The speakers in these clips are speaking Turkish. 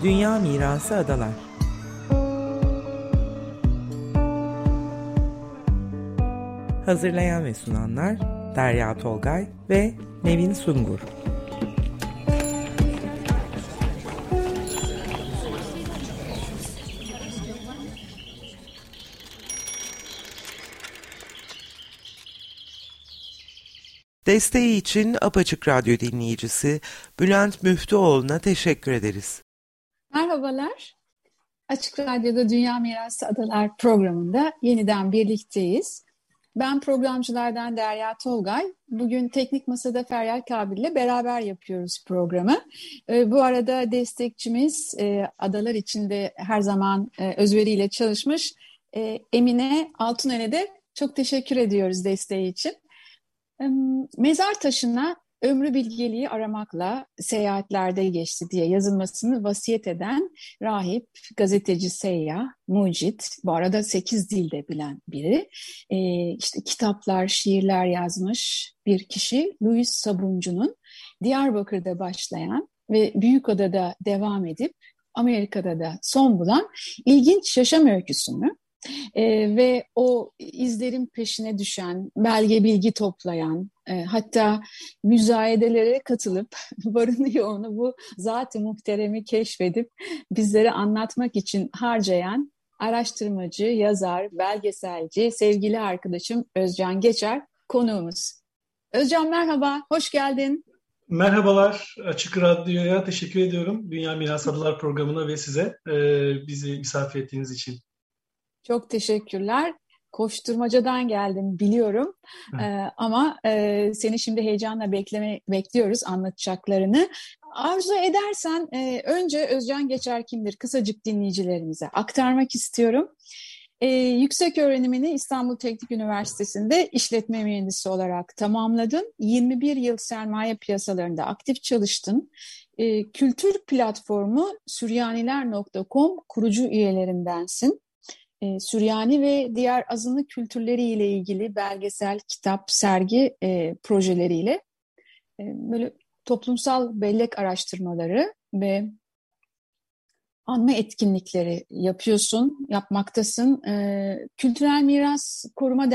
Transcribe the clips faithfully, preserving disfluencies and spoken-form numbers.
Dünya Mirası Adalar. Hazırlayan ve sunanlar Derya Tolgay ve Nevin Sungur. Desteği için Apaçık Radyo dinleyicisi Bülent Müftüoğlu'na teşekkür ederiz. Merhabalar. Açık Radyo'da Dünya Mirası Adalar programında yeniden birlikteyiz. Ben programcılardan Derya Tolgay. Bugün Teknik Masa'da Feryal Kabil ile beraber yapıyoruz programı. E, bu arada destekçimiz e, adalar içinde her zaman e, özveriyle çalışmış e, Emine Altunel'e de çok teşekkür ediyoruz desteği için. E, mezar taşına ömrü bilgeliği aramakla seyahatlerde geçti diye yazılmasını vasiyet eden rahip, gazeteci, seyyah, mucit, bu arada sekiz dilde bilen biri. E, işte kitaplar, şiirler yazmış bir kişi Louis Sabuncu'nun Diyarbakır'da başlayan ve Büyükada'da devam edip Amerika'da da son bulan ilginç yaşam öyküsünü Ee, ve o izlerin peşine düşen, belge bilgi toplayan, e, hatta müzayedelere katılıp varını yoğunu bu zat-ı muhteremi keşfedip bizlere anlatmak için harcayan araştırmacı, yazar, belgeselci, sevgili arkadaşım Özcan Geçer konuğumuz. Özcan merhaba, hoş geldin. Merhabalar, Açık Radyo'ya teşekkür ediyorum. Dünya Mirası Adalar programına ve size e, bizi misafir ettiğiniz için. Çok teşekkürler. Koşturmacadan geldim biliyorum ee, ama e, seni şimdi heyecanla bekleme, bekliyoruz anlatacaklarını. Arzu edersen e, önce Özcan Geçer kimdir kısacık dinleyicilerimize aktarmak istiyorum. E, yüksek öğrenimini İstanbul Teknik Üniversitesi'nde işletme mühendisi olarak tamamladın. yirmi bir yıl sermaye piyasalarında aktif çalıştın. E, kültür platformu Süryaniler nokta com kurucu üyelerindensin. E, Süryani ve diğer azınlık kültürleriyle ilgili belgesel, kitap, sergi e, projeleriyle e, böyle toplumsal bellek araştırmaları ve anma etkinlikleri yapıyorsun, yapmaktasın. E, Kültürel Miras Koruma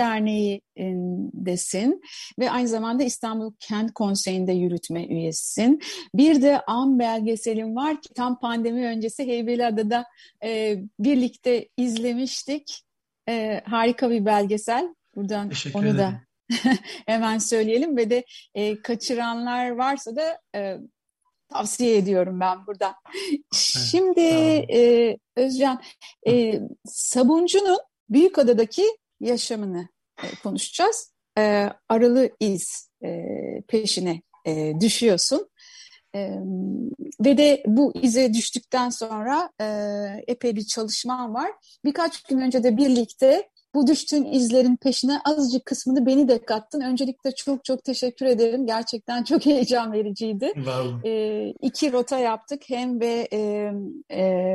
Derneği'ndesin ve aynı zamanda İstanbul Kent Konseyi'nde yürütme üyesisin. Bir de an belgeselin var ki tam pandemi öncesi Heybeliada'da e, birlikte izlemiştik. E, harika bir belgesel. Buradan Teşekkür onu ederim. da hemen söyleyelim ve de e, kaçıranlar varsa da e, tavsiye ediyorum ben burada. Şimdi e, Özcan, e, Sabuncu'nun Büyükada'daki yaşamını e, konuşacağız. E, Arılı iz e, peşine e, düşüyorsun. E, ve de bu ize düştükten sonra e, epey bir çalışman var. Birkaç gün önce de birlikte bu düştüğün izlerin peşine azıcık kısmını beni de kattın. Öncelikle çok çok teşekkür ederim. Gerçekten çok heyecan vericiydi. E, iki rota yaptık. Hem ve e, e,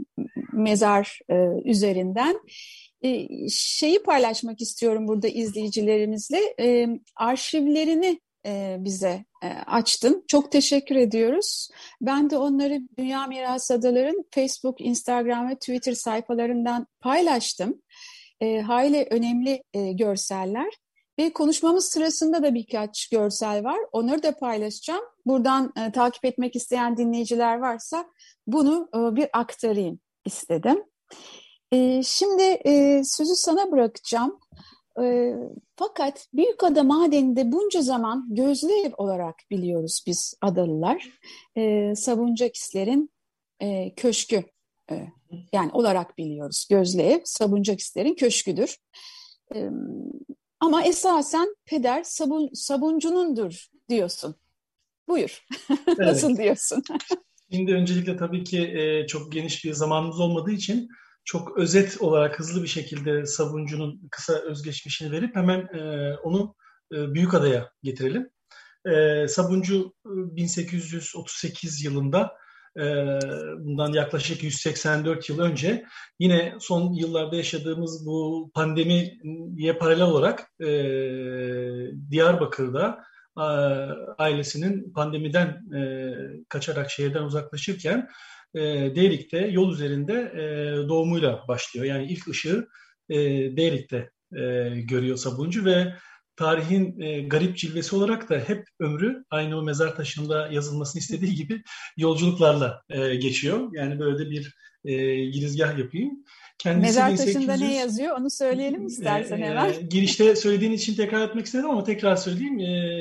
mezar e, üzerinden. E, şeyi paylaşmak istiyorum burada izleyicilerimizle. E, arşivlerini e, bize e, açtın. Çok teşekkür ediyoruz. Ben de onları Dünya Mirası Adaları'nın Facebook, Instagram ve Twitter sayfalarından paylaştım. E, hayli önemli e, görseller ve konuşmamız sırasında da birkaç görsel var. Onları da paylaşacağım. Buradan e, takip etmek isteyen dinleyiciler varsa bunu e, bir aktarayım istedim. E, şimdi e, sözü sana bırakacağım. E, fakat Büyükada Madeni'nde bunca zaman gözlü ev olarak biliyoruz biz Adalılar. E, Sabuncakisler'in e, köşkü. E, Yani olarak biliyoruz. Gözlü ev Sabuncakisler'in köşküdür. Ee, ama esasen peder sabun, Sabuncunundur diyorsun. Buyur. Nasıl Evet. diyorsun? Şimdi öncelikle tabii ki e, çok geniş bir zamanımız olmadığı için çok özet olarak hızlı bir şekilde Sabuncu'nun kısa özgeçmişini verip hemen e, onu e, Büyükada'ya getirelim. E, Sabuncu bin sekiz yüz otuz sekiz yılında bundan yaklaşık yüz seksen dört yıl önce yine son yıllarda yaşadığımız bu pandemiye paralel olarak e, Diyarbakır'da e, ailesinin pandemiden e, kaçarak şehirden uzaklaşırken e, Deyrik'te yol üzerinde e, doğumuyla başlıyor. Yani ilk ışığı e, Deyrik'te e, görüyor Sabuncu ve tarihin e, garip cilvesi olarak da hep ömrü aynı o mezar taşında yazılmasını istediği gibi yolculuklarla e, geçiyor. Yani böyle bir e, girizgah yapayım. Kendisi Mezar taşında bin sekiz yüz ne yazıyor onu söyleyelim istersen e, hemen. e, girişte söylediğin için tekrar etmek istedim ama tekrar söyleyeyim.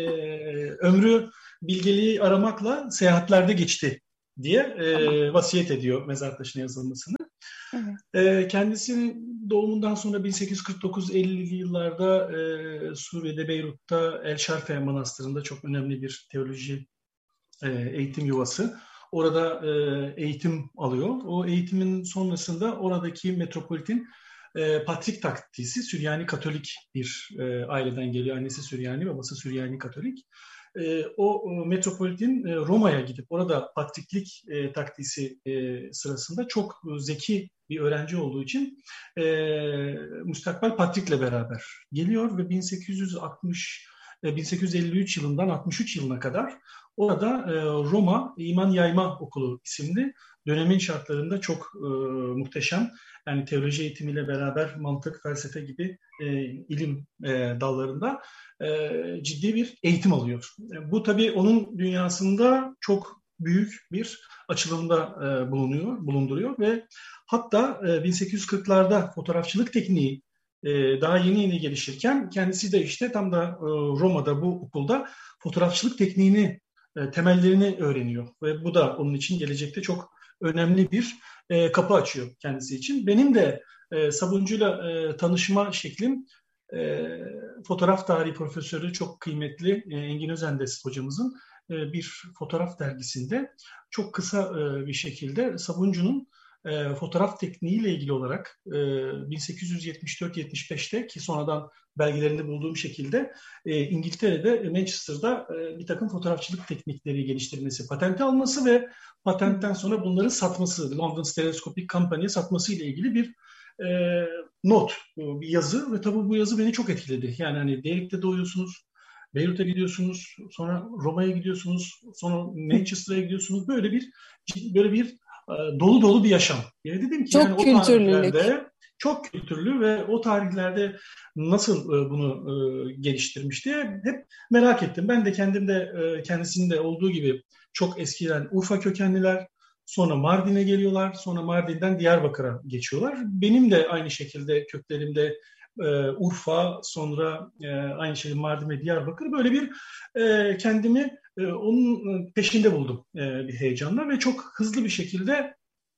E, ömrü bilgeliği aramakla seyahatlerde geçti diye Tamam. e, vasiyet ediyor mezar taşına yazılmasını. Evet. E, kendisinin doğumundan sonra bin sekiz yüz kırk dokuz ellili yıllarda e, Suriye'de Beyrut'ta El Şarfe Manastırı'nda çok önemli bir teoloji e, eğitim yuvası. Orada e, eğitim alıyor. O eğitimin sonrasında oradaki metropolitin e, Patrik Taktisi, Süryani Katolik bir e, aileden geliyor. Annesi Süryani, babası Süryani Katolik. E, o, o metropolitin e, Roma'ya gidip orada patriklik e, taktisi e, sırasında çok zeki bir öğrenci olduğu için e, müstakbel patrikle beraber geliyor ve bin sekiz yüz altmış bin sekiz yüz elli üç yılından altmış üç yılına kadar orada e, Roma İman Yayma Okulu isimli dönemin şartlarında çok e, muhteşem, yani teoloji eğitimiyle beraber mantık, felsefe gibi e, ilim e, dallarında e, ciddi bir eğitim alıyor. E, bu tabii onun dünyasında çok büyük bir açılımda e, bulunuyor, bulunduruyor ve hatta e, bin sekiz yüz kırklarda fotoğrafçılık tekniği e, daha yeni yeni gelişirken kendisi de işte tam da e, Roma'da bu okulda fotoğrafçılık tekniğini, e, temellerini öğreniyor ve bu da onun için gelecekte çok önemli bir e, kapı açıyor kendisi için. Benim de e, Sabuncu'yla e, tanışma şeklim e, fotoğraf tarihi profesörü çok kıymetli e, Engin Özendes hocamızın e, bir fotoğraf dergisinde çok kısa e, bir şekilde Sabuncu'nun e, fotoğraf tekniğiyle ilgili olarak e, bin sekiz yüz yetmiş dört yetmiş beşte ki sonradan belgelerinde bulduğum şekilde e, İngiltere'de, Manchester'da e, bir takım fotoğrafçılık teknikleri geliştirmesi, patente alması ve patentten sonra bunları satması, London Stereoscopic Company'ye satması ile ilgili bir e, not, bir yazı ve tabii bu yazı beni çok etkiledi. Yani hani Deyrik'te doğuyorsunuz, Beyrut'a gidiyorsunuz, sonra Roma'ya gidiyorsunuz, sonra Manchester'a gidiyorsunuz. Böyle bir böyle bir e, dolu dolu bir yaşam. Yani dedim ki Çok yani o kültürlülük. tarihlerde çok kültürlü ve o tarihlerde nasıl e, bunu e, geliştirmiş diye hep merak ettim. Ben de kendimde e, kendisinde olduğu gibi çok eskiden Urfa kökenliler, sonra Mardin'e geliyorlar, sonra Mardin'den Diyarbakır'a geçiyorlar. Benim de aynı şekilde köklerimde e, Urfa, sonra e, aynı şekilde Mardin ve Diyarbakır. Böyle bir e, kendimi e, onun peşinde buldum e, bir heyecanla ve çok hızlı bir şekilde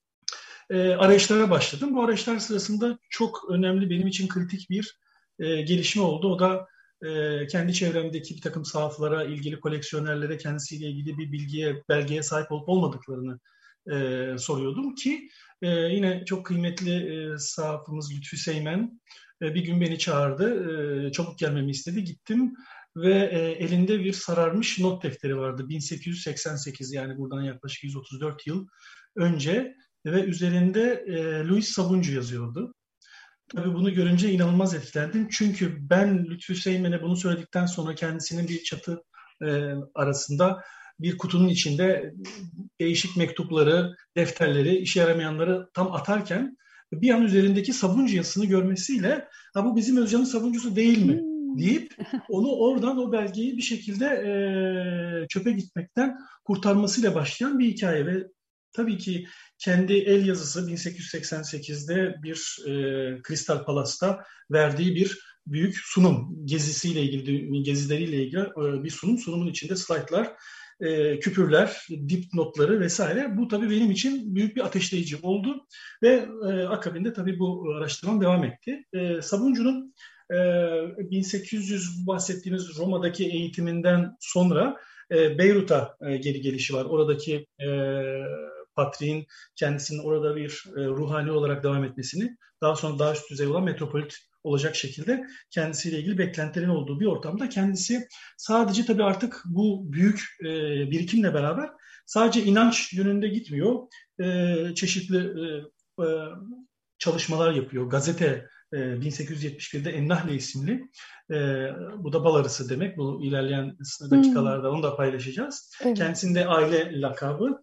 e, arayışlara başladım. Bu arayışlar sırasında çok önemli, benim için kritik bir e, gelişme oldu. O da e, kendi çevremdeki bir takım sahaflara, ilgili koleksiyonerlere kendisiyle ilgili bir bilgiye, belgeye sahip olup olmadıklarını e, soruyordum ki e, yine çok kıymetli e, sahafımız Lütfü Seymen e, bir gün beni çağırdı. E, çabuk gelmemi istedi. Gittim ve e, elinde bir sararmış not defteri vardı. bin sekiz yüz seksen sekiz, yani buradan yaklaşık yüz otuz dört yıl önce ve üzerinde e, Louis Sabuncu yazıyordu. Tabii bunu görünce inanılmaz etkilendim. Çünkü ben Lütfü Seymen'e bunu söyledikten sonra kendisinin bir çatı e, arasında bir kutunun içinde değişik mektupları, defterleri, işe yaramayanları tam atarken bir an üzerindeki Sabuncu yazısını görmesiyle ha bu bizim Özcan'ın Sabuncusu değil mi deyip onu oradan, o belgeyi bir şekilde e, çöpe gitmekten kurtarmasıyla başlayan bir hikaye ve tabii ki kendi el yazısı bin sekiz yüz seksen sekizde bir e, Crystal Palace'ta verdiği bir büyük sunum, gezisiyle ilgili, gezileriyle ilgili e, bir sunum. Sunumun içinde slaytlar, e, küpürler, dipnotları vesaire. Bu tabii benim için büyük bir ateşleyici oldu ve e, akabinde tabii bu araştırmam devam etti. E, Sabuncu'nun e, bin sekiz yüz bahsettiğimiz Roma'daki eğitiminden sonra e, Beyrut'a e, geri gelişi var. Oradaki e, Patriğin kendisinin orada bir e, ruhani olarak devam etmesini, daha sonra daha üst düzey olan metropolit olacak şekilde kendisiyle ilgili beklentilerin olduğu bir ortamda kendisi sadece tabii artık bu büyük e, birikimle beraber sadece inanç yönünde gitmiyor. E, çeşitli e, e, çalışmalar yapıyor. Gazete e, bin sekiz yüz yetmiş birde Ennahle isimli, e, bu da bal arısı demek. Bu ilerleyen dakikalarda hmm. onu da paylaşacağız. Evet. Kendisinde aile lakabı.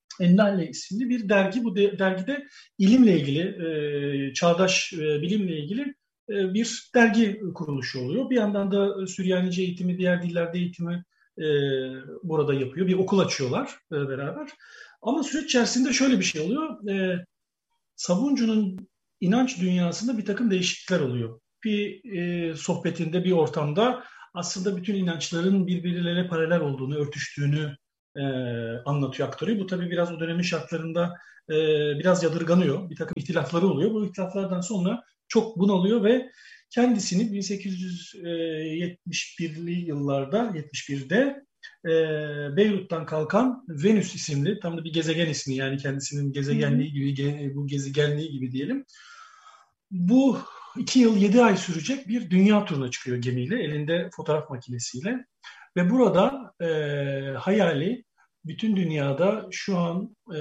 Ennale isimli bir dergi. Bu de, dergide ilimle ilgili, e, çağdaş e, bilimle ilgili e, bir dergi kuruluşu oluyor. Bir yandan da Süryanice eğitimi, diğer dillerde eğitimi e, burada yapıyor. Bir okul açıyorlar e, beraber. Ama süreç içerisinde şöyle bir şey oluyor. E, Sabuncu'nun inanç dünyasında bir takım değişiklikler oluyor. Bir e, sohbetinde, bir ortamda aslında bütün inançların birbirleriyle paralel olduğunu, örtüştüğünü e, anlatıyor, aktarıyor. Bu tabii biraz o dönemin şartlarında e, biraz yadırganıyor. Bir takım ihtilafları oluyor. Bu ihtilaflardan sonra çok bunalıyor ve kendisini bin sekiz yüz yetmiş birli yıllarda, yetmiş birde e, Beyrut'tan kalkan Venüs isimli, tam da bir gezegen ismi, yani kendisinin gezegenliği gibi, bu gezegenliği gibi diyelim. Bu iki yıl yedi ay sürecek bir dünya turuna çıkıyor gemiyle, elinde fotoğraf makinesiyle. Ve burada e, hayali bütün dünyada şu an e,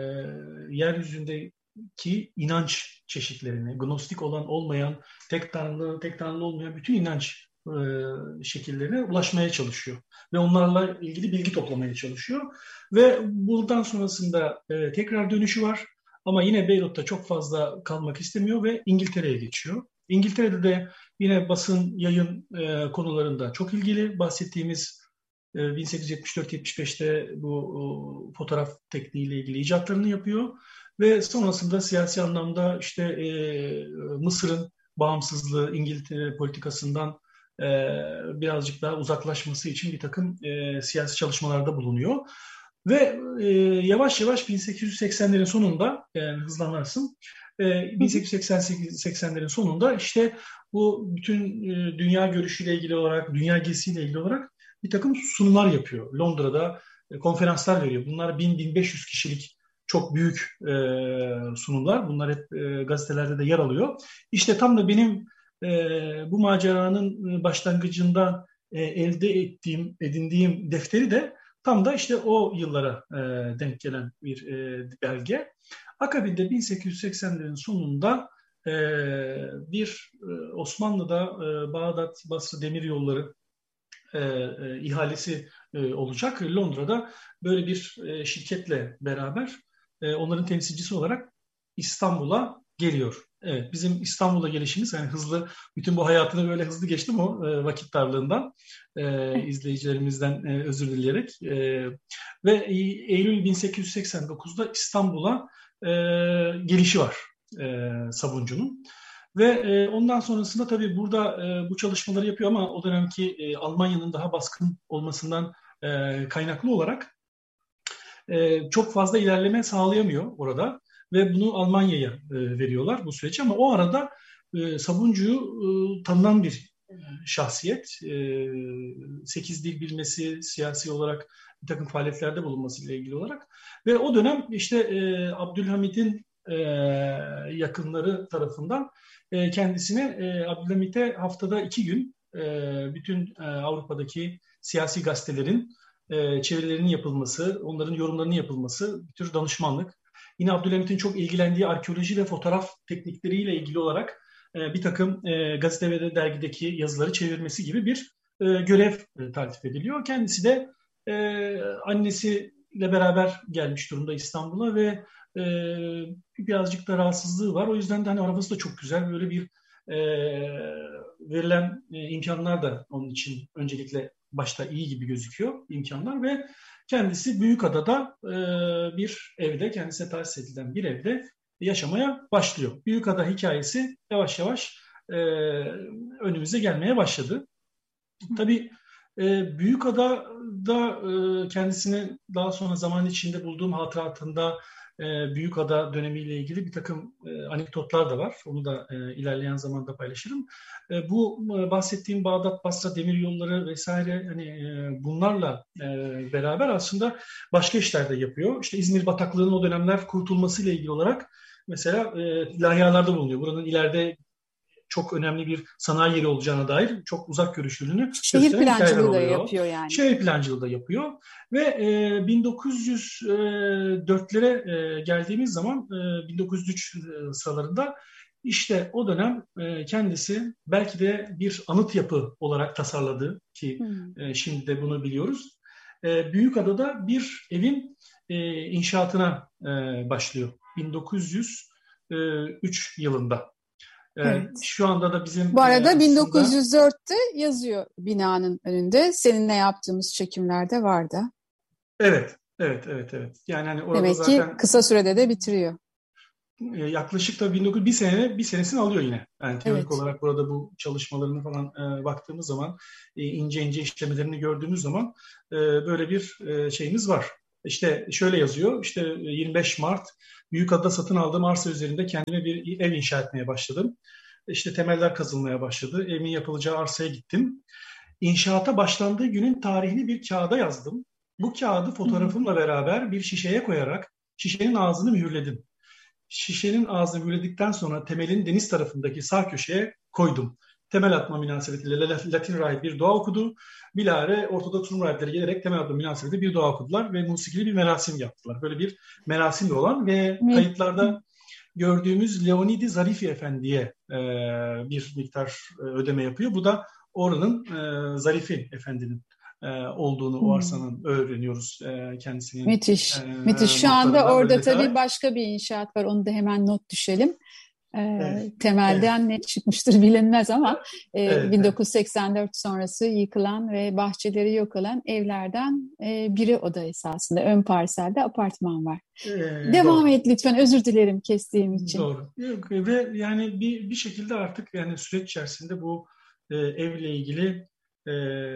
yeryüzündeki inanç çeşitlerini, gnostik olan olmayan, tek tanrılı, tek tanrılı olmayan bütün inanç e, şekillerine ulaşmaya çalışıyor. Ve onlarla ilgili bilgi toplamaya çalışıyor. Ve bundan sonrasında e, tekrar dönüşü var. Ama yine Beyrut'ta çok fazla kalmak istemiyor ve İngiltere'ye geçiyor. İngiltere'de de yine basın, yayın e, konularında çok ilgili. Bahsettiğimiz e, bin sekiz yüz yetmiş dört yetmiş beşte bu o, fotoğraf tekniğiyle ilgili icatlarını yapıyor. Ve sonrasında siyasi anlamda işte e, Mısır'ın bağımsızlığı, İngiltere politikasından e, birazcık daha uzaklaşması için bir takım e, siyasi çalışmalarda bulunuyor. Ve e, yavaş yavaş bin sekiz yüz seksenlerin sonunda, yani hızlanırsın, e, bin sekiz yüz seksenlerin sonunda işte bu bütün e, dünya görüşüyle ilgili olarak, dünya gezisiyle ilgili olarak bir takım sunumlar yapıyor. Londra'da e, konferanslar veriyor. Bunlar bin bin beş yüz kişilik çok büyük e, sunumlar. Bunlar hep e, gazetelerde de yer alıyor. İşte tam da benim e, bu maceranın başlangıcında e, elde ettiğim, edindiğim defteri de tam da işte o yıllara e, denk gelen bir e, belge. Akabinde bin sekiz yüz seksenlerin sonunda e, bir e, Osmanlı'da e, Bağdat, Basra demiryolları e, e, ihalesi e, olacak. Londra'da böyle bir e, şirketle beraber e, onların temsilcisi olarak İstanbul'a geliyor. Evet, bizim İstanbul'a gelişimiz yani hızlı, bütün bu hayatını böyle hızlı geçtim o e, vakit darlığından e, izleyicilerimizden e, özür dileyerek e, ve Eylül bin sekiz yüz seksen dokuzda İstanbul'a e, gelişi var e, Sabuncu'nun. Ve e, ondan sonrasında tabii burada e, bu çalışmaları yapıyor ama o dönemki e, Almanya'nın daha baskın olmasından e, kaynaklı olarak e, çok fazla ilerleme sağlayamıyor orada. Ve bunu Almanya'ya e, veriyorlar bu süreç ama o arada e, Sabuncu'yu e, tanınan bir şahsiyet. E, sekiz dil bilmesi, siyasi olarak bir takım faaliyetlerde bulunmasıyla ilgili olarak. Ve o dönem işte e, Abdülhamid'in e, yakınları tarafından e, kendisine e, Abdülhamid'e haftada iki gün e, bütün e, Avrupa'daki siyasi gazetelerin e, çevirilerinin yapılması, onların yorumlarının yapılması, bir tür danışmanlık. Yine Abdülhamit'in çok ilgilendiği arkeoloji ve fotoğraf teknikleriyle ilgili olarak e, bir takım e, gazete ve dergideki yazıları çevirmesi gibi bir e, görev e, taltif ediliyor. Kendisi de e, annesiyle beraber gelmiş durumda İstanbul'a ve e, birazcık da rahatsızlığı var. O yüzden de hani arabası da çok güzel. Böyle bir e, verilen e, imkanlar da onun için öncelikle başta iyi gibi gözüküyor imkanlar ve kendisi Büyükada'da e, bir evde, kendisine tahsis edilen bir evde yaşamaya başlıyor. Büyükada hikayesi yavaş yavaş e, önümüze gelmeye başladı. Tabii e, Büyükada'da e, kendisini daha sonra zaman içinde bulduğum hatıratında e, Büyükada dönemiyle ilgili bir takım e, anekdotlar da var. Onu da e, ilerleyen zamanda paylaşırım. E, bu e, bahsettiğim Bağdat, Basra demiryolları vesaire hani e, bunlarla e, beraber aslında başka işler de yapıyor. İşte İzmir bataklığının o dönemler kurtulmasıyla ilgili olarak mesela e, lahyalarda bulunuyor. Buranın ileride çok önemli bir sanayi yeri olacağına dair çok uzak görüşlülüğünü şehir gösteren hikayeler plancılığı da oluyor. yapıyor yani. Şehir plancılığı da yapıyor ve e, bin dokuz yüz dörtlere e, geldiğimiz zaman e, bin dokuz yüz üç sıralarında işte o dönem e, kendisi belki de bir anıt yapı olarak tasarladı ki hmm. e, şimdi de bunu biliyoruz. E, Büyükada'da bir evin e, inşaatına e, başlıyor. bin dokuz yüz üç yılında. E, Evet. Şu anda da bizim Bu arada e, aslında, bin dokuz yüz dörtte yazıyor binanın önünde. Seninle yaptığımız çekimlerde vardı. Evet, evet, evet, evet. Yani hani orada Demek zaten ki kısa sürede de bitiriyor. e, yaklaşık da bin dokuz yüz bir sene bir senesini alıyor yine. Yani teorik Evet. olarak burada bu çalışmalarını falan e, baktığımız zaman, e, ince ince işlemelerini gördüğümüz zaman e, böyle bir e, şeyimiz var. İşte şöyle yazıyor. İşte yirmi beş Mart Büyükada'da satın aldığım arsa üzerinde kendime bir ev inşa etmeye başladım. İşte temeller kazılmaya başladı. Evin yapılacağı arsaya gittim. İnşaata başlandığı günün tarihini bir kağıda yazdım. Bu kağıdı fotoğrafımla beraber bir şişeye koyarak şişenin ağzını mühürledim. Şişenin ağzını mühürledikten sonra temelin deniz tarafındaki sağ köşeye koydum. Temel atma münasebetiyle Latin rahip bir dua okudu. Bilahare Ortodoks Rum rahipleri gelerek temel atma münasebetiyle bir dua okudular ve musikili bir merasim yaptılar. Böyle bir merasimle olan ve kayıtlarda gördüğümüz Leonidi Zarifi Efendi'ye e, bir miktar e, ödeme yapıyor. Bu da oranın e, Zarifi Efendi'nin e, olduğunu, hmm. o arsanın öğreniyoruz e, kendisinin. Müthiş, e, müthiş. Şu anda orada tabii başka bir inşaat var. Onu da hemen not düşelim. E, evet. Temelden evet. ne çıkmıştır bilinmez ama e, evet, bin dokuz yüz seksen dört evet. sonrası yıkılan ve bahçeleri yok olan evlerden e, biri o da esasında. Ön parselde apartman var. Ee, Devam doğru. et lütfen. Özür dilerim kestiğim için. Doğru. Yok, ve yani bir bir şekilde artık yani süreç içerisinde bu e, evle ilgili e,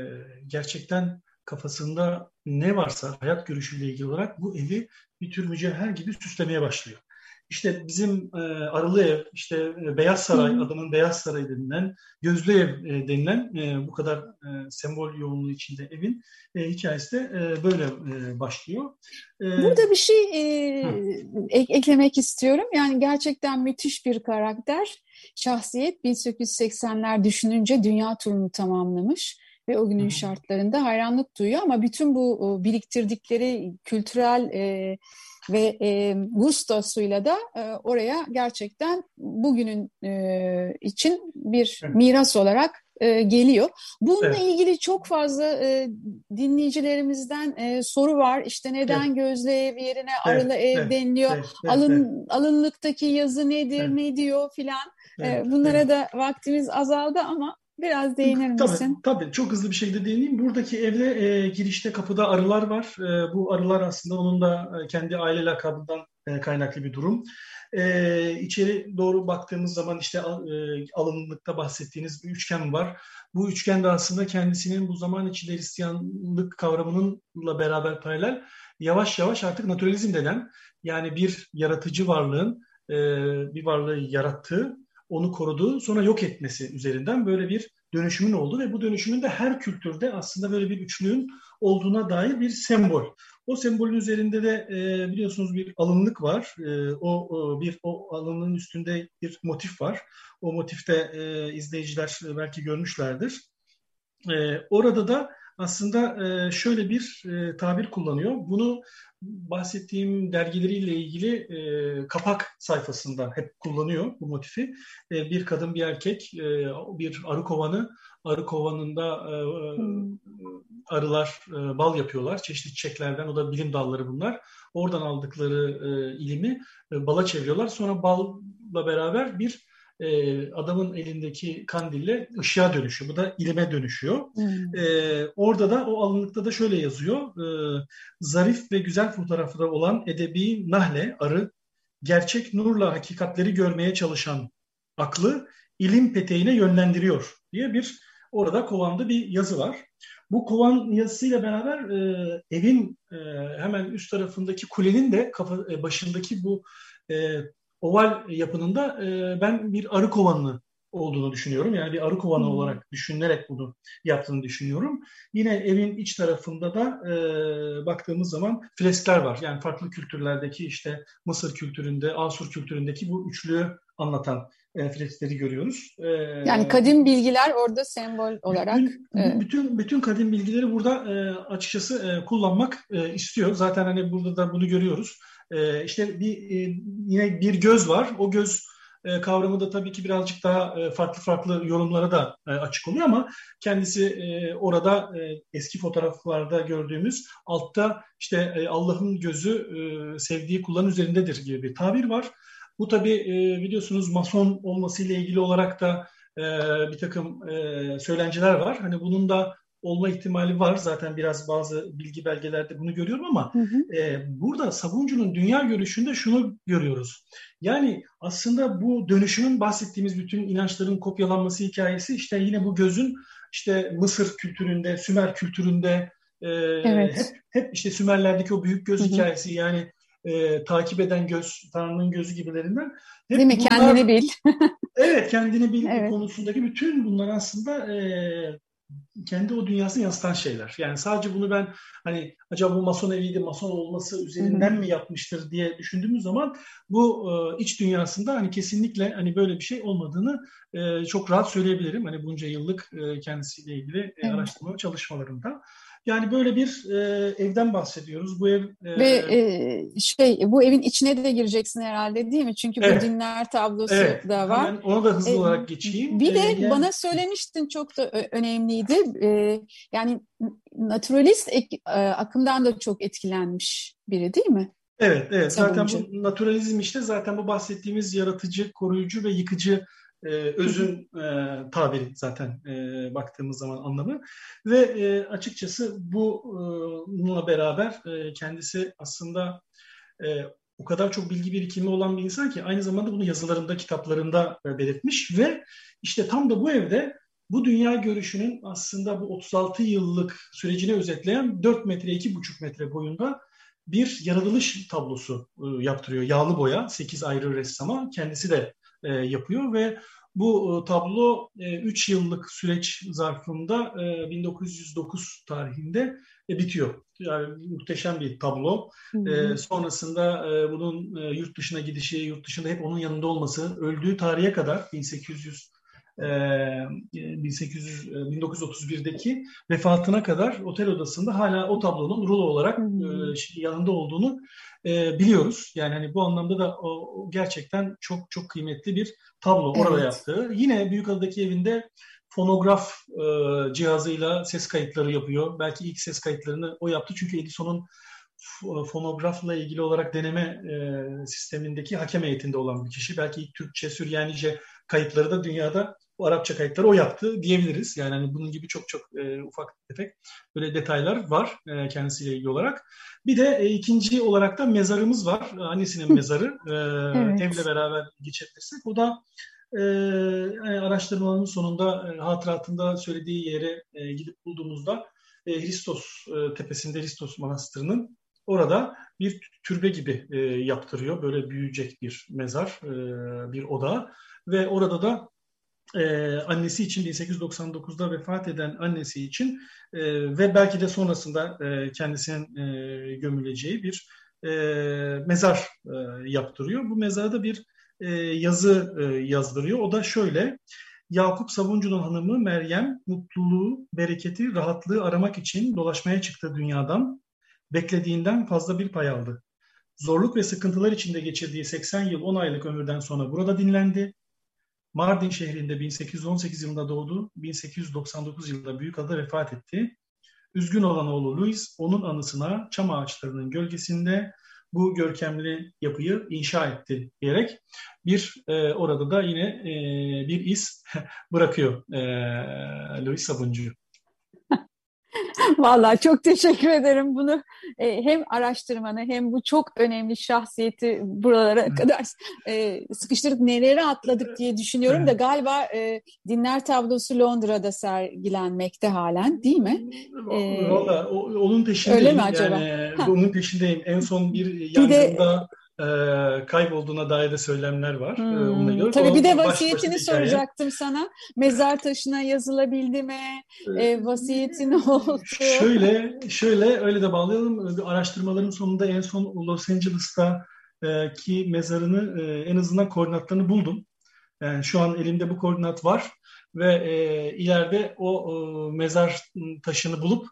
gerçekten kafasında ne varsa hayat görüşüyle ilgili olarak bu evi bir tür mücevher gibi süslemeye başlıyor. İşte bizim e, Arılı Ev, işte e, Beyaz Saray, hmm. adının Beyaz Saray denilen, Gözlü Ev e, denilen e, bu kadar e, sembol yoğunluğu içinde evin e, hikayesi de e, böyle e, başlıyor. E, Burada bir şey e, ek- eklemek istiyorum. Yani gerçekten müthiş bir karakter, şahsiyet. bin sekiz yüz seksenler düşününce dünya turunu tamamlamış ve o günün hmm. şartlarında hayranlık duyuyor. Ama bütün bu o, biriktirdikleri kültürel e, ve e, gustosuyla da e, oraya gerçekten bugünün e, için bir evet. miras olarak e, geliyor. Bununla evet. ilgili çok fazla e, dinleyicilerimizden e, soru var. İşte neden evet. Gözlü Ev yerine evet. Arılı Ev evet. deniliyor? Evet. Evet. Alın, evet. Alınlıktaki yazı nedir, evet. ne diyor filan. Evet. E, bunlara evet. da vaktimiz azaldı ama biraz değinir misin? Tabii, tabii. Çok hızlı bir şekilde değineyim. Buradaki evde e, girişte kapıda arılar var. E, bu arılar aslında onun da e, kendi aile lakabından e, kaynaklı bir durum. E, içeri doğru baktığımız zaman işte e, alınlıkta bahsettiğiniz bir üçgen var. Bu üçgen de aslında kendisinin bu zaman içinde Hristiyanlık kavramınınla beraber paralel yavaş yavaş artık naturalizm denen, yani bir yaratıcı varlığın e, bir varlığı yarattığı, onu koruduğu, sonra yok etmesi üzerinden böyle bir dönüşümün olduğu ve bu dönüşümün de her kültürde aslında böyle bir üçlüğün olduğuna dair bir sembol. O sembolün üzerinde de e, biliyorsunuz bir alınlık var. E, o, o bir o alınlığın üstünde bir motif var. O motifte e, izleyiciler belki görmüşlerdir. E, orada da aslında e, şöyle bir e, tabir kullanıyor. Bunu bahsettiğim dergileriyle ilgili e, kapak sayfasında hep kullanıyor bu motifi. E, bir kadın, bir erkek, e, bir arı kovanı, arı kovanında e, hmm. arılar e, bal yapıyorlar çeşitli çiçeklerden. O da bilim dalları bunlar. Oradan aldıkları e, ilimi e, bala çeviriyorlar. Sonra balla beraber bir e, adamın elindeki kandille ışığa dönüşüyor. Bu da ilime dönüşüyor. Hmm. E, orada da o alınlıkta da şöyle yazıyor. E, zarif ve güzel fotoğrafları olan edebi nahle, arı, gerçek nurla hakikatleri görmeye çalışan aklı ilim peteğine yönlendiriyor diye bir orada kovanda bir yazı var. Bu kovan yazısıyla beraber e, evin e, hemen üst tarafındaki kulenin de kafa, e, başındaki bu e, oval yapının da e, ben bir arı kovanı olduğunu düşünüyorum. Yani bir arı kovanı hmm. olarak düşünülerek bunu yaptığını düşünüyorum. Yine evin iç tarafında da e, baktığımız zaman freskler var. Yani farklı kültürlerdeki işte Mısır kültüründe, Asur kültüründeki bu üçlüyü anlatan e, freskleri görüyoruz. E, yani kadim bilgiler orada sembol olarak. Bütün e... bütün, bütün kadim bilgileri burada e, açıkçası e, kullanmak e, istiyor. Zaten hani burada da bunu görüyoruz. E, işte bir e, yine bir göz var. O göz e, kavramı da tabii ki birazcık daha e, farklı farklı yorumlara da e, açık oluyor ama kendisi e, orada e, eski fotoğraflarda gördüğümüz altta işte e, Allah'ın gözü e, sevdiği kulların üzerindedir gibi bir tabir var. Bu tabii e, biliyorsunuz Mason olmasıyla ilgili olarak da e, bir takım e, söylenceler var. Hani bunun da olma ihtimali var. Zaten biraz bazı bilgi belgelerde bunu görüyorum ama Hı hı. e, burada Sabuncu'nun dünya görüşünde şunu görüyoruz. Yani aslında bu dönüşümün bahsettiğimiz bütün inançların kopyalanması hikayesi işte yine bu gözün işte Mısır kültüründe, Sümer kültüründe e, hep Evet. hep işte Sümerlerdeki o büyük göz Hı hı. hikayesi yani e, takip eden göz, Tanrı'nın gözü gibilerinden Değil hep mi? bunlar Kendini bil. evet kendini bil Evet. konusundaki bütün bunlar aslında e, kendi o dünyasını yansıtan şeyler. Yani sadece bunu ben hani acaba bu mason eviydi, mason olması Hı hı. üzerinden mi yapmıştır diye düşündüğümüz zaman bu e, iç dünyasında hani kesinlikle hani böyle bir şey olmadığını e, çok rahat söyleyebilirim. Hani bunca yıllık e, kendisiyle ilgili e, Evet. araştırma çalışmalarımda. Yani böyle bir e, evden bahsediyoruz. Bu ev Ve e, e, şey bu evin içine de gireceksin herhalde değil mi? Çünkü bu evet, dinler tablosu evet. da var. Hemen ona da hızlı E, olarak geçeyim. E, bir de yani bana söylemiştin çok da ö- önemliydi. E, yani naturalist ek- e, akımdan da çok etkilenmiş biri değil mi? Evet, evet. Zaten Sabuncu. bu naturalizm işte zaten bu bahsettiğimiz yaratıcı, koruyucu ve yıkıcı e, Hı hı. özün e, tabiri zaten e, baktığımız zaman anlamı. Ve e, açıkçası bu e, bununla beraber e, kendisi aslında e, o kadar çok bilgi birikimi olan bir insan ki aynı zamanda bunu yazılarında, kitaplarında e, belirtmiş ve işte tam da bu evde bu dünya görüşünün aslında bu otuz altı yıllık sürecini özetleyen dört metre, iki buçuk metre boyunda bir yaratılış tablosu e, yaptırıyor. Yağlı boya, sekiz ayrı ressama kendisi de e, yapıyor ve bu e, tablo üç yıllık süreç zarfında e, bin dokuz yüz dokuz tarihinde e, bitiyor. Yani muhteşem bir tablo. Hı E, hı. sonrasında e, bunun e, yurt dışına gidişi, yurt dışında hep onun yanında olması, öldüğü tarihe kadar bin sekiz yüz e, bin sekiz yüz e, bin dokuz yüz otuz birdeki vefatına kadar otel odasında hala o tablonun rulo Hı olarak hı. e, yanında olduğunu e, biliyoruz. Yani hani bu anlamda da o, o gerçekten çok çok kıymetli bir tablo orada Evet. yaptığı. Yine Büyükada'daki evinde fonograf e, cihazıyla ses kayıtları yapıyor. Belki ilk ses kayıtlarını o yaptı çünkü Edison'un fonografla ilgili olarak deneme e, sistemindeki hakem heyetinde olan bir kişi. Belki ilk Türkçe, Süryanice kayıtları da dünyada bu Arapça kayıtları o yaptı diyebiliriz. Yani hani bunun gibi çok çok e, ufak tefek böyle detaylar var e, kendisiyle ilgili olarak. Bir de e, ikinci olarak da mezarımız var. Annesinin mezarı. E, evle Evet. beraber geçebilirsek. O da e, yani araştırmaların sonunda e, hatıratında söylediği yere e, gidip bulduğumuzda e, Hristos e, tepesinde Hristos Manastırı'nın orada bir türbe gibi e, yaptırıyor. Böyle büyüyecek bir mezar, e, bir oda ve orada da e, annesi için bin sekiz yüz doksan dokuzda vefat eden annesi için e, ve belki de sonrasında e, kendisinin e, gömüleceği bir e, mezar e, yaptırıyor. Bu mezarda bir e, yazı e, yazdırıyor. O da şöyle: Yakup Sabuncu'nun hanımı Meryem mutluluğu, bereketi, rahatlığı aramak için dolaşmaya çıktı dünyadan. Beklediğinden fazla bir pay aldı. Zorluk ve sıkıntılar içinde geçirdiği seksen yıl on aylık ömürden sonra burada dinlendi. Mardin şehrinde bin sekiz yüz on sekiz yılında doğdu, bin sekiz yüz doksan dokuz yılında Büyükada'da vefat etti. Üzgün olan oğlu Louis, onun anısına çam ağaçlarının gölgesinde bu görkemli yapıyı inşa etti diyerek bir e, orada da yine e, bir iz bırakıyor e, Louis Sabuncu. Vallahi çok teşekkür ederim bunu e, hem araştırmanı hem bu çok önemli şahsiyeti buralara kadar e, sıkıştırıp neleri atladık diye düşünüyorum da galiba e, Dinler tablosu Londra'da sergilenmekte halen değil mi? E, Valla onun öyle mi peşindeyim. acaba? Yani Ha, onun peşindeyim. En son bir bir de yangında e, kaybolduğuna dair de söylemler var. E, onunla hmm, ilgili. tabii bir de O başlı başına vasiyetini bir hikaye. soracaktım sana. Mezar taşına yazılabildi mi? E, vasiyetin oldu. Şöyle, şöyle öyle de bağlayalım. Araştırmaların sonunda en son Los Angeles'ta e, ki mezarını e, en azından koordinatlarını buldum. Yani şu an elimde bu koordinat var ve e, ileride o e, mezar taşını bulup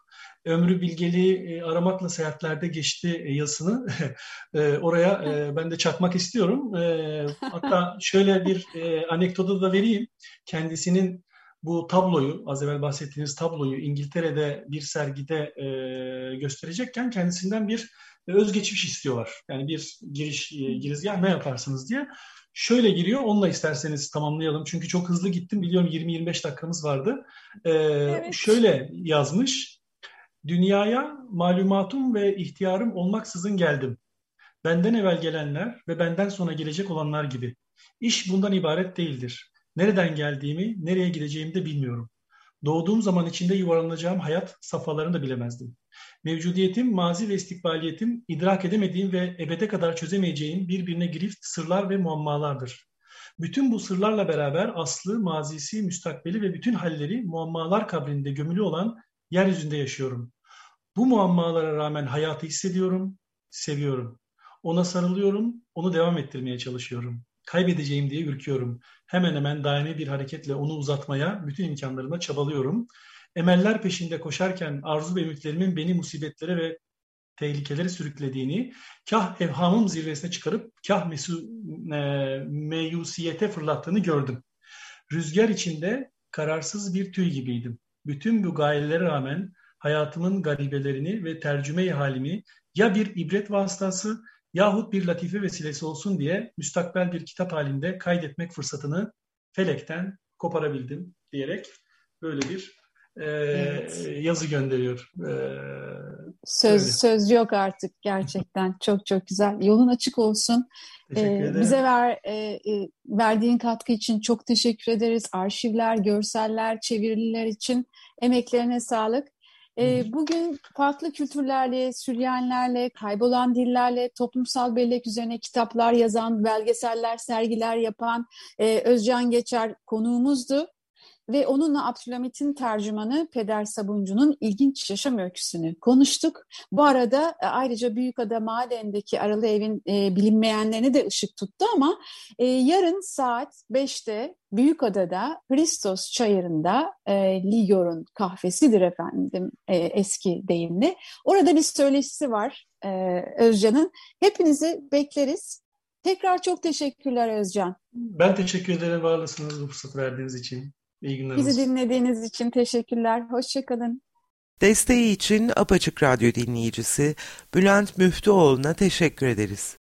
Ömrü Bilgeli'yi e, aramakla seyahatlerde geçti e, yazısını. e, oraya e, ben de çakmak istiyorum. E, hatta şöyle bir e, anekdotu da vereyim. Kendisinin bu tabloyu, az evvel bahsettiğiniz tabloyu İngiltere'de bir sergide e, gösterecekken kendisinden bir e, özgeçmiş istiyorlar. Yani bir giriş, e, girizgah ne yaparsınız diye. Şöyle giriyor, onunla isterseniz tamamlayalım. Çünkü çok hızlı gittim, biliyorum yirmi yirmi beş dakikamız vardı. E, Evet. şöyle yazmış, dünyaya malumatım ve ihtiyarım olmaksızın geldim. Benden evvel gelenler ve benden sonra gelecek olanlar gibi. İş bundan ibaret değildir. Nereden geldiğimi, nereye gideceğimi de bilmiyorum. Doğduğum zaman içinde yuvarlanacağım hayat safhalarını da bilemezdim. Mevcudiyetim, mazi ve istikbaliyetim, idrak edemediğim ve ebede kadar çözemeyeceğim birbirine girift sırlar ve muammalardır. Bütün bu sırlarla beraber aslı, mazisi, müstakbeli ve bütün halleri muammalar kabrinde gömülü olan yeryüzünde yaşıyorum. Bu muammalara rağmen hayatı hissediyorum, seviyorum. Ona sarılıyorum, onu devam ettirmeye çalışıyorum. Kaybedeceğim diye ürküyorum. Hemen hemen daimi bir hareketle onu uzatmaya bütün imkanlarımla çabalıyorum. Emeller peşinde koşarken arzu ve ümitlerimin beni musibetlere ve tehlikelere sürüklediğini, kah evhamım zirvesine çıkarıp kah mesu, e, meyusiyete fırlattığını gördüm. Rüzgar içinde kararsız bir tüy gibiydim. Bütün bu gayelere rağmen hayatımın garibelerini ve tercüme-i halimi ya bir ibret vasıtası yahut bir latife vesilesi olsun diye müstakbel bir kitap halinde kaydetmek fırsatını felekten koparabildim diyerek böyle bir e, Evet. yazı gönderiyor. E, Söz öyle. söz yok artık, gerçekten çok çok güzel. Yolun açık olsun. Teşekkür Ee, ederim. bize ver, e, e, verdiğin katkı için çok teşekkür ederiz. Arşivler, görseller, çeviriler için emeklerine sağlık. Ee, bugün farklı kültürlerle, Süryanlerle, kaybolan dillerle, toplumsal bellek üzerine kitaplar yazan, belgeseller, sergiler yapan e, Özcan Geçer konuğumuzdu. Ve onunla Abdülhamit'in tercümanı Peder Sabuncu'nun ilginç yaşam öyküsünü konuştuk. Bu arada e, ayrıca Büyükada Maden'deki Aralı Ev'in e, bilinmeyenlerine de ışık tuttu ama e, yarın saat beşte Büyükada'da Hristos Çayırı'nda e, Ligor'un kahvesidir efendim e, eski deyimli. Orada bir söyleşisi var e, Özcan'ın. Hepinizi bekleriz. Tekrar çok teşekkürler Özcan. Ben teşekkür ederim, var olasınız bu fırsat verdiğiniz için. İyi günler olsun. Bizi dinlediğiniz için teşekkürler. Hoşçakalın. Desteği için Apaçık Radyo dinleyicisi Bülent Müftüoğlu'na teşekkür ederiz.